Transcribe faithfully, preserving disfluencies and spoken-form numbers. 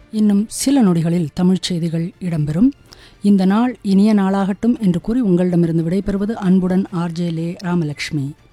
இன்னும் சில நொடிகளில் தமிழ்ச் செய்திகள் இடம்பெறும். இந்த நாள் இனிய நாளாகட்டும் என்று கூறி உங்களிடமிருந்து விடைபெறுவது அன்புடன் ஆர்ஜே லே ராமலட்சுமி.